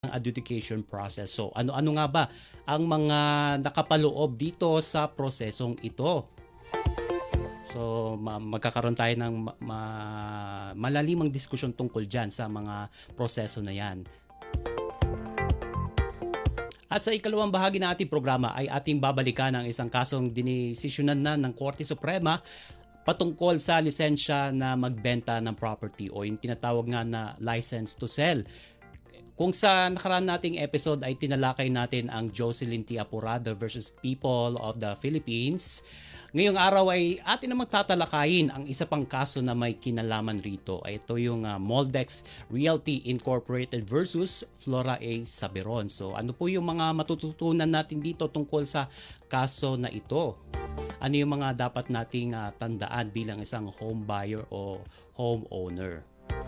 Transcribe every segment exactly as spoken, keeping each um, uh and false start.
adjudication process. So ano-ano nga ba ang mga nakapaloob dito sa prosesong ito? So ma- magkakaroon tayo ng ma- ma- malalimang diskusyon tungkol dyan sa mga proseso na yan. At sa ikalawang bahagi ng ating programa ay ating babalikan ang isang kasong dinesisyonan na ng Korte Suprema patungkol sa lisensya na magbenta ng property o yung tinatawag nga na license to sell. Kung sa nakaraan nating episode ay tinalakay natin ang Jocelyn T. Apurado versus People of the Philippines, ngayong araw ay atin namang tatalakayin ang isa pang kaso na may kinalaman rito. Ito yung uh, Moldex Realty Incorporated versus Flora A. Saberon. So ano po yung mga matututunan natin dito tungkol sa kaso na ito? Ano yung mga dapat nating uh, tandaan bilang isang home buyer o homeowner?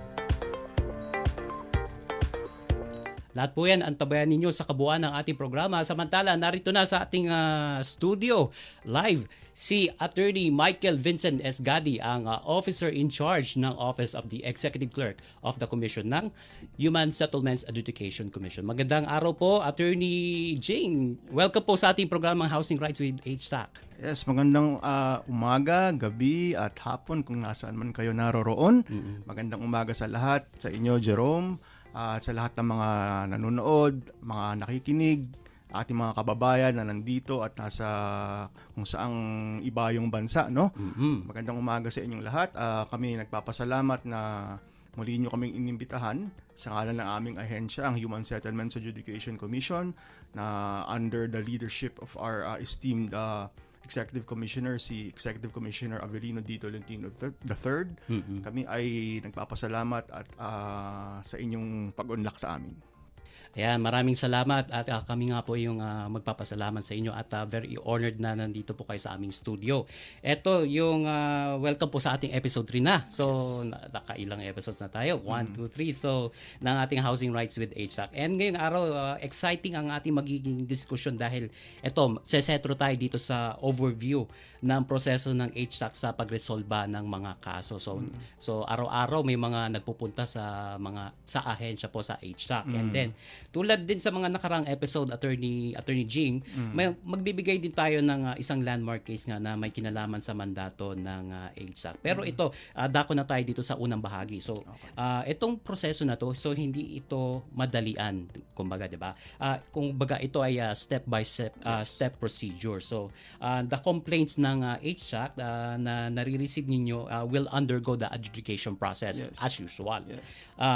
Lahat po yan, antabayan ninyo sa kabuuan ng ating programa. Samantala, narito na sa ating uh, studio live si Attorney Michael Vincent S. Gadi, ang uh, Officer in Charge ng Office of the Executive Clerk of the Commission ng Human Settlements Adjudication Commission. Magandang araw po, Attorney Jing. Welcome po sa ating programang Housing Rights with H S A C. Yes, magandang uh, umaga, gabi at hapon kung nasaan man kayo naroroon. Mm-hmm. Magandang umaga sa lahat, sa inyo Jerome, at uh, sa lahat ng mga nanonood, mga nakikinig, ating mga kababayan na nandito at nasa kung saang iba yung bansa, no? Mm-hmm. Magandang umaga sa inyong lahat. Uh, kami nagpapasalamat na muli nyo kaming inimbitahan sa ngalan ng aming ahensya, ang Human Settlements Adjudication Commission, na under the leadership of our uh, esteemed uh, Executive Commissioner, si Executive Commissioner Avelino D. Tolentino the third. Mm-hmm. Kami ay nagpapasalamat at uh, sa inyong pag-unlock sa amin. Ayan, maraming salamat at uh, kami nga po yung uh, magpapasalamat sa inyo at uh, very honored na nandito po kayo sa aming studio. Ito yung uh, welcome po sa ating episode three na. So, yes. Nakailang episodes na tayo. one, two, three. So, ng ating Housing Rights with H S A C. And ngayong araw, uh, exciting ang ating magiging diskusyon dahil ito, sesetro tayo dito sa overview ng proseso ng H S A C sa pagresolba ng mga kaso. So, mm. so araw-araw may mga nagpupunta sa mga sa ahensya po sa H S A C. Mm. And then, tulad din sa mga nakarang episode, Attorney Attorney Jing, mm. may magbibigay din tayo ng uh, isang landmark case nga na may kinalaman sa mandato ng uh, H S A C. Pero mm. ito, uh, dako na tayo dito sa unang bahagi. So, uh, itong proseso na to, so hindi ito madalian, kumbaga, 'di ba? Uh, kumbaga ito ay uh, step by step uh, yes. step procedure. So, uh, the complaints ng uh, H S A C uh, na nare-receive ninyo uh, will undergo the adjudication process yes. as usual. Yes.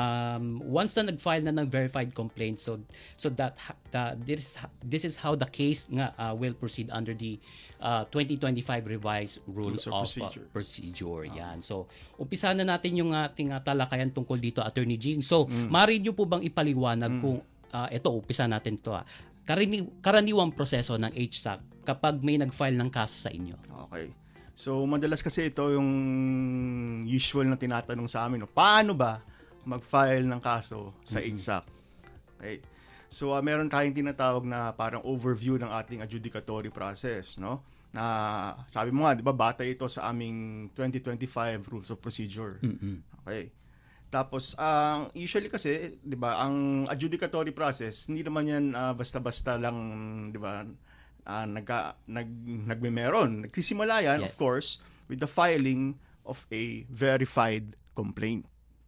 Um, once na nag-file na ng verified complaint, so so that uh, this this is how the case nga uh, will proceed under the uh, twenty twenty-five revised rule of, of procedure. Uh, procedure. Uh-huh. Yan. So umpisa na natin yung ating uh, talakayan tungkol dito, Attorney Jing. So mm. maaari niyo po bang ipaliwanag mm. kung uh, ito umpisa natin to ah. Karani, karaniwang proseso ng H S A C kapag may nag-file ng kaso sa inyo? Okay. So madalas kasi ito yung usual na tinatanong sa amin, no? Paano ba mag-file ng kaso sa mm-hmm. H S A C? Okay. So uh, meron tayong tinatawag na parang overview ng ating adjudicatory process, no? Na sabi mo nga, 'di ba, batay ito sa aming twenty twenty-five rules of procedure. Mm-hmm. Okay. Tapos ang uh, usually kasi, 'di ba, ang adjudicatory process hindi naman 'yan uh, basta-basta lang, 'di ba? Uh, nagka nag nagmemeron. Nagsisimula 'yan yes. of course with the filing of a verified complaint.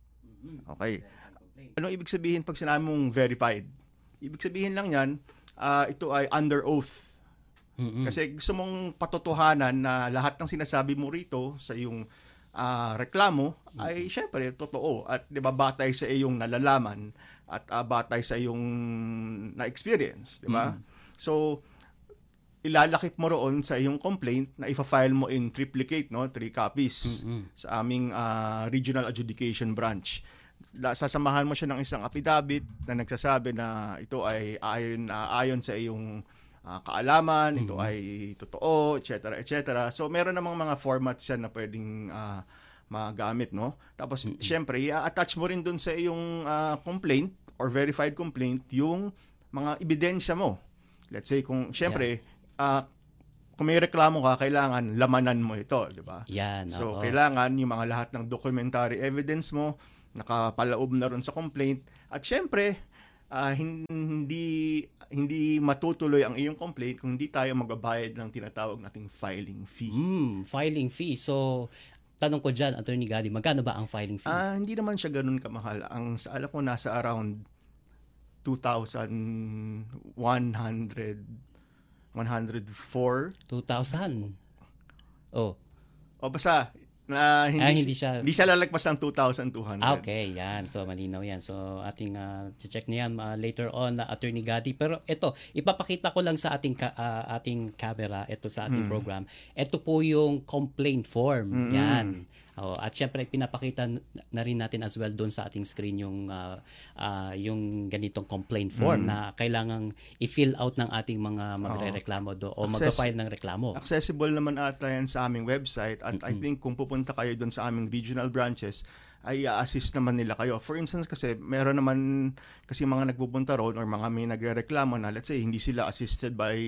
Okay. Ano ibig sabihin pag sinabi mong verified? Ibig sabihin lang yan, uh, ito ay under oath. Mm-hmm. Kasi gusto mong patotohanan na lahat ng sinasabi mo rito sa iyong uh, reklamo mm-hmm. ay syempre totoo at 'di ba batay sa iyong nalalaman at uh, batay sa iyong na-experience, 'di ba? Mm-hmm. So ilalakip mo roon sa iyong complaint na ifa-file mo in triplicate, no, three copies mm-hmm. sa aming uh, regional adjudication branch. Sasamahan mo siya ng isang affidavit na nagsasabi na ito ay ayon uh, ayon sa iyong uh, kaalaman, mm-hmm. ito ay totoo, et cetera et cetera. So meron namang mga formats yan na pwedeng uh, magamit, no? Tapos mm-hmm. syempre i-attach mo rin dun sa iyong uh, complaint or verified complaint yung mga ebidensya mo. Let's say kung syempre yeah. uh, kung may reklamo ka, kailangan lamanan mo ito, di ba? Yan, so, oo. kailangan yung mga lahat ng documentary evidence mo, nakapalaob na ron sa complaint. At syempre, ah, hindi hindi matutuloy ang iyong complaint kung hindi tayo magbabayad ng tinatawag nating filing fee. Hmm, filing fee. So, tanong ko dyan, Attorney Gadi, magkano ba ang filing fee? Ah, hindi naman siya ganun kamahal. Ang sa alam ko nasa around two thousand one hundred one hundred four. two thousand. Oh. O basta na hindi, Ah, hindi siya- hindi siya lalagpas ng two thousand two hundred. Ah, okay, yan. So, malinaw yan. So, ating uh, check niyan uh, later on, uh, Attorney Gadi. Pero ito, ipapakita ko lang sa ating ka- uh, ating camera, ito sa ating program. Ito po yung complaint form. Yan. Oh, at syempre, pinapakita n- na rin natin as well doon sa ating screen yung uh, uh, yung ganitong complaint form na kailangang i-fill out ng ating mga magre-reklamo do o Access- magpa-file ng reklamo. Accessible naman ata yan sa aming website at I think kung pupunta kayo doon sa aming regional branches ay assist naman nila kayo. For instance kasi meron naman kasi mga nagpupunta roon or mga may nagrereklamo na let's say hindi sila assisted by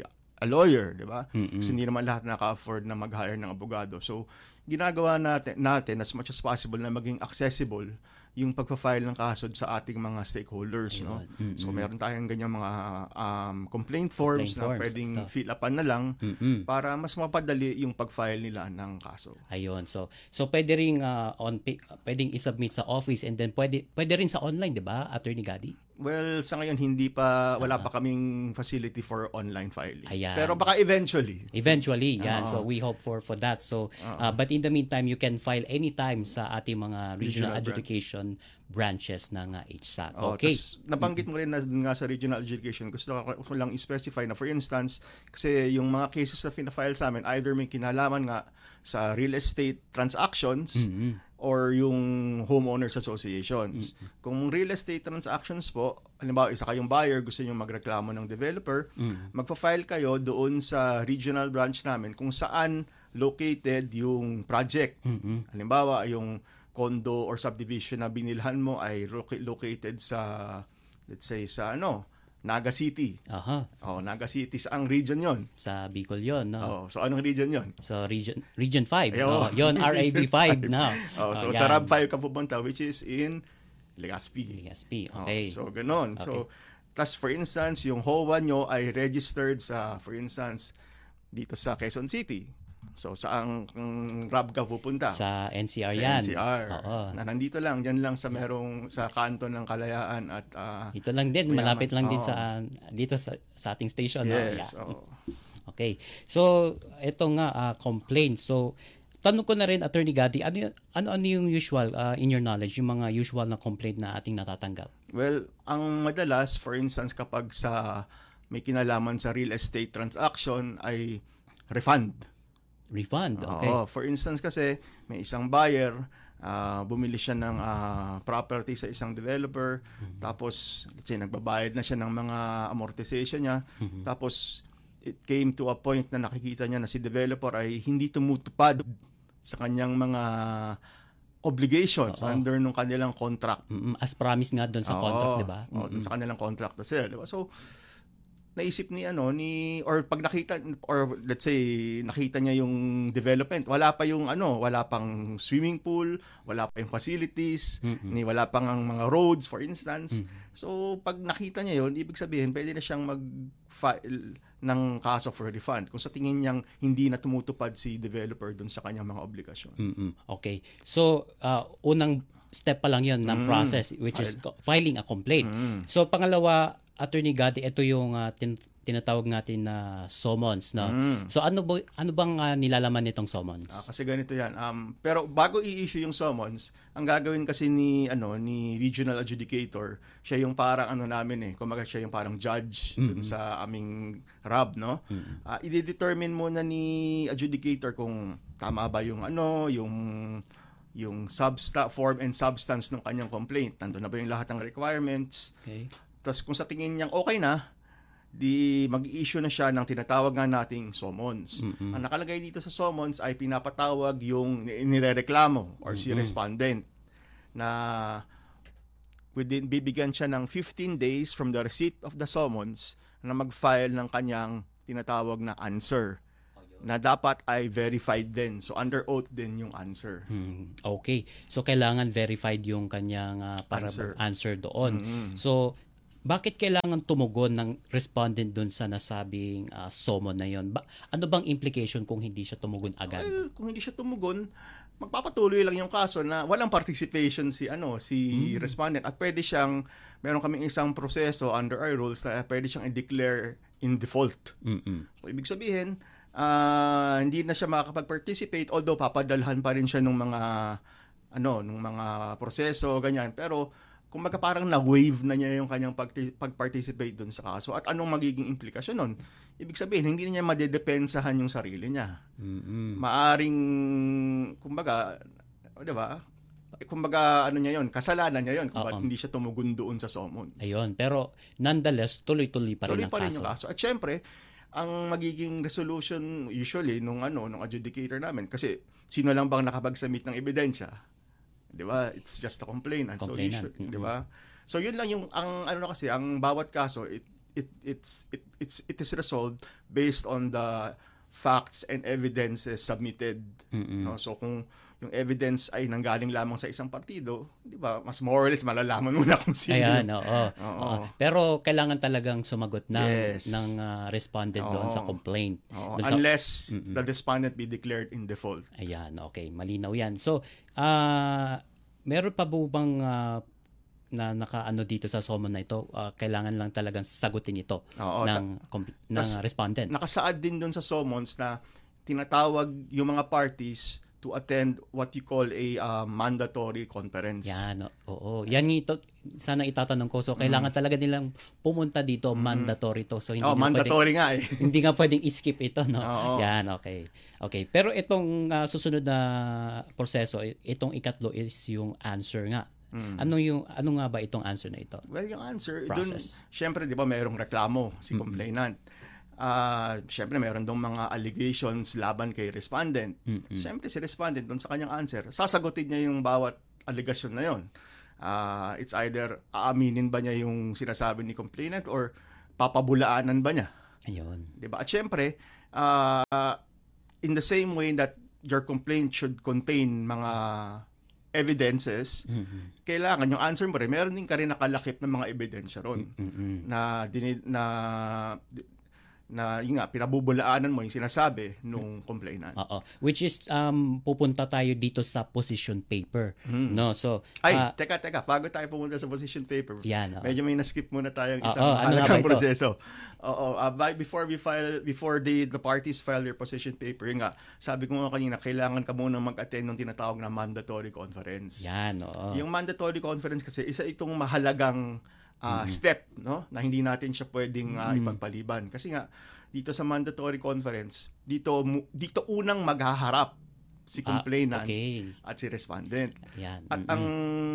a lawyer, di ba? Kasi hindi naman lahat naka-afford na mag-hire ng abogado. So ginagawa natin, natin as much as possible na maging accessible yung pagpa-file ng kaso sa ating mga stakeholders. No? So meron tayong ganyan mga um, complaint forms Complaint na forms, pwedeng ito. fill upan na lang Mm-mm. para mas mapadali yung pag-file nila ng kaso. Ayun. So so pwede ring uh, on pa- pwedeng i-submit sa office and then pwede pwede rin sa online, 'di ba, Attorney Gadi? Well, sa ngayon hindi pa wala pa kaming facility for online filing. Ayan. Pero baka eventually. Eventually, yan. So we hope for for that. So uh, but in the meantime, you can file anytime sa ating mga regional, Regional adjudication branches ng uh, H S A C. Oh, Okay. tas nabanggit mo rin na dun nga sa regional adjudication, gusto ko ko lang i-specify na for instance, kasi yung mga cases na fina-file sa amin, either may kinalaman nga sa real estate transactions or yung homeowners associations. Kung real estate transactions po, halimbawa isa kayong buyer, gusto niyo magreklamo ng developer, magpa-file kayo doon sa regional branch namin kung saan located yung project. Halimbawa, yung condo or subdivision na binilhan mo ay loca- located sa, let's say, sa ano, Naga City. Aha. Oh, Naga City, saang region yon? Sa Bicol 'yon, no. Oh, so anong region yon? So region Region five. Ayun. Oh, 'yon R A B five now. Oh, so yan. sa R A B five ka pupunta, which is in Legazpi. S P. Okay. Oh, so ganun. So tas for instance, yung H O A nyo ay registered sa, for instance, dito sa Quezon City. So saang um, R A B ka pupunta? Sa N C R Sa yan. N C R. Oo. Na nandito lang, diyan lang sa merong sa kanto ng Kalayaan at ah, Ito lang din, Mayaman. malapit lang din Oo. sa dito sa, sa ating station. no? yes. Yeah. Oh. Okay. So, ito nga ah, complaint. So, tanong ko na rin, Attorney Gadi, ano y- ano ano yung usual ah, in your knowledge, yung mga usual na complaint na ating natatanggap? Well, ang madalas, for instance, kapag sa may kinalaman sa real estate transaction ay refund. Refund. Okay. Oo, for instance kasi may isang buyer, ah, bumili siya ng ah, property sa isang developer, tapos let's say nagbabayad na siya ng mga amortization niya, tapos it came to a point na nakikita niya na si developer ay hindi tumutupad sa kanyang mga obligations Oo. under nung kanilang contract. Mm, as promised nga doon sa contract, Oo. 'di ba? Oo, dun sa kanilang contract na sila, 'di ba? So naisip ni ano ni or pag nakita or let's say nakita niya yung development, wala pa yung ano, wala pang swimming pool, wala pa yung facilities, ni wala pang ang mga roads for instance. So pag nakita niya yun, ibig sabihin pwede na siyang mag-file ng kaso for refund kung sa tingin niyang hindi na tumutupad si developer dun sa kanyang mga obligasyon. Mm-mm. Okay. So, uh, unang step pa lang 'yon ng process which is co- filing a complaint. So, pangalawa, Attorney Gadi, ito yung uh, tin- tinatawag natin na summons, no? So, ano ba ano bang uh, nilalaman nitong summons? Ah, kasi ganito 'yan. Um pero bago i-issue yung summons, ang gagawin kasi ni ano ni regional adjudicator, siya yung parang ano namin eh, kumaga siya yung parang judge dun sa aming R A B, no? Ah, i-determine muna ni adjudicator kung tama ba yung ano, yung yung substa form and substance ng kanyang complaint. Nandun na ba yung lahat ng requirements? Okay. Tapos kung sa tingin niyang okay na, di mag-issue na siya ng tinatawag nga nating summons. Ang nakalagay dito sa summons ay pinapatawag yung nirereklamo or si respondent na within, bibigyan siya ng fifteen days from the receipt of the summons na mag-file ng kanyang tinatawag na answer na dapat ay verified din. So under oath din yung answer. Hmm, okay. So, kailangan verified yung kanyang uh, para Answer. answer doon. So, Bakit kailangan tumugon ng respondent dun sa nasabing uh, summon na yon? Ba- ano bang implication kung hindi siya tumugon agad? Well, kung hindi siya tumugon, magpapatuloy lang yung kaso na walang participation si ano si Mm. respondent at pwede siyang meron kaming isang proseso under our rules na pwede siyang i-declare in default. Mm-mm. So, ibig sabihin, ah, hindi na siya makakapag-participate although papadalhan pa rin siya ng mga ano, ng mga proseso ganyan. Pero kumbaga parang na-waive na niya yung kanyang pag- pag-participate dun sa kaso. At anong magiging implikasyon nun? Ibig sabihin, hindi na niya madedepensahan yung sarili niya. Mm-mm. Maaring, kumbaga, o, di ba? Eh, Kumbaga, ano niya yon, kasalanan niya yon kung ba't Oo. hindi siya tumugon doon sa summons. Ayun, pero nonetheless, tuloy-tuloy pa rin Tuloy ang pa rin kaso. yung kaso. At syempre, ang magiging resolution usually nung ano, nung adjudicator namin, kasi sino lang bang nakapag-submit ng ebidensya? 'Di ba? It's just a complainant. So Complainant, usually, 'di mm-mm. ba? So yun lang yung ang ano na kasi, ang bawat kaso it it it's it it's it is resolved based on the facts and evidences submitted. Mm-mm. No? So kung yung evidence ay nanggaling lamang sa isang partido, 'di ba? Mas more or less malalaman mo na kung sino. Ayan, yung- oo. Oo. Oo. Pero kailangan talagang sumagot ng Yes. ng ah, respondent doon Oo. sa complaint. Oo, Doon sa- unless Mm-mm. the respondent be declared in default. Ayan, okay. Malinaw yan. So, ah meron pa po bang ah, na nakaano dito sa summon na ito? Ah, kailangan lang talagang sagutin ito Oo, ng, compl- ng tas- respondent. Nakasaad din doon sa summons na tinatawag yung mga parties to attend what you call a uh, mandatory conference. Yan, o- oo. Yan ito, sana itatanong ko. So, kailangan talaga nilang pumunta dito, mandatory to. So, hindi Oh, na pwedeng, mandatory nga eh. hindi nga pwedeng i-skip ito, no? Oo. Yan, okay. Okay. Pero itong ah, susunod na proseso, itong ikatlo is yung answer nga. Mm. Ano yung ano nga ba itong answer na ito? Well, yung answer, dun, Process. syempre, di ba, mayroong reklamo si complainant. Ah, syempre, mayroon dong mga allegations laban kay respondent. Mm-mm. Syempre, si respondent dun sa kanyang answer, sasagutin niya yung bawat allegation na yon. Ah, it's either aaminin ba niya yung sinasabi ni complainant or papabulaanan ba niya. Ayun. 'Di ba? At syempre, uh, in the same way that your complaint should contain mga evidences, Mhm. kailangan yung answer mo rin, meron din ka rin nakalakip ng mga ebidensya ron Mm-mm. na dini, na na yun nga, pinabubulaanan mo yung sinasabi nung complainant. Oo. Which is um pupunta tayo dito sa position paper, no? So, Ay, ah, teka, teka, bago tayo pumunta sa position paper, yan. oo. medyo may na-skip muna tayong Oo, isang ano nga ba mahalagang ito? proseso. Oo, uh, by, before we file, before the, the parties file their position paper, yun nga, sabi ko nga kanina, kailangan ka muna mag-attend ng tinatawag na mandatory conference. Yan, oo. Yung mandatory conference kasi, isa itong mahalagang uh, step, no? Na hindi natin siya pwedeng uh, ipagpaliban. Kasi nga, dito sa mandatory conference, dito mu- dito unang maghaharap si Ah, complainant okay. at si respondent. Yan. At Mm-mm. ang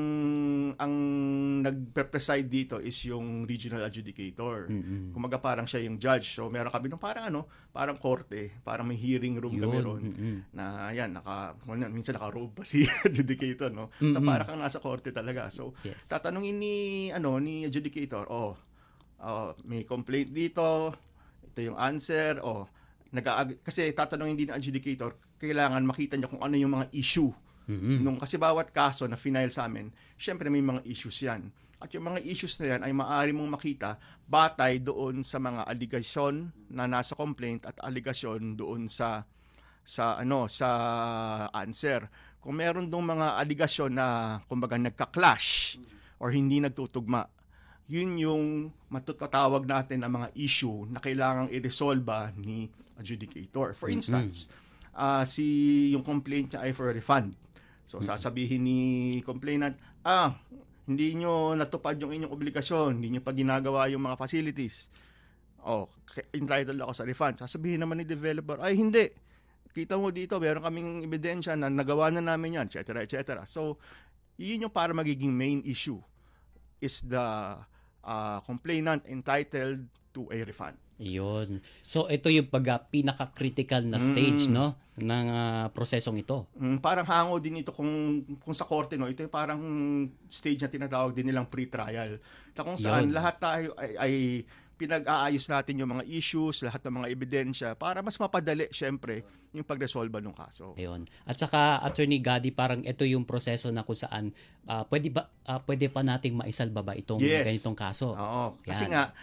ang nagpe-preside dito is yung regional adjudicator. Mm-mm. Kumaga parang siya yung judge. So meron kami nung parang ano, parang korte, parang may hearing room kami Yun. ron. Mm-mm. Na yan, naka minsan naka-robe pa si adjudicator, no? Na Mm-mm. parang kang nasa korte talaga. So Yes. tatanungin ni ano ni adjudicator, oh, oh, may complaint dito, ito yung answer, oh, nag kasi tatanungin din ng adjudicator, kailangan makita niya kung ano yung mga issue. Mm-mm. Nung kasi bawat kaso na final sa amin, syempre may mga issues yan. At yung mga issues na yan ay maaari mong makita batay doon sa mga allegation na nasa complaint at allegation doon sa sa ano sa answer. Kung meron dong mga allegation na kumbaga nagka-clash or hindi nagtutugma, yun yung matutatawag natin ang mga issue na kailangang i-resolve ni adjudicator. For instance, uh, si yung complaint niya ay for a refund. So sasabihin ni complainant, ah, hindi nyo natupad yung inyong obligasyon, hindi nyo pa ginagawa yung mga facilities. Oh, entitled ako sa refund. Sasabihin naman ni developer, ay hindi. Kita mo dito, meron kaming ebidensya na nagawa na namin yan, et cetera, et cetera. So, yun yung para magiging main issue is the uh, complainant entitled to a refund. Yun. So ito yung pag uh, pinaka-critical na stage, no, ng uh, prosesong ito. Mm, parang hango din ito kung kung sa korte, no, ito yung parang stage na tinatawag din nilang pre-trial. Na kung saan Yun. lahat tayo ay, ay pinag-aayos natin yung mga issues, lahat ng mga ebidensya para mas mapadali syempre yung pagresolba ng kaso. Ayun. At saka Attorney Gadi, parang ito yung proseso na kung saan ah, pwede ba ah, pwede pa nating maisalba ba itong Yes. ganitong kaso? Oo. Kasi Yan. nga,